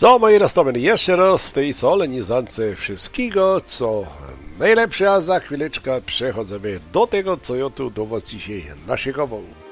Co, moi nastawieni, jeszcze raz z tej solenizance wszystkiego, co najlepsze, a za chwileczkę przechodzimy do tego, co ja tu do was dzisiaj naszykował.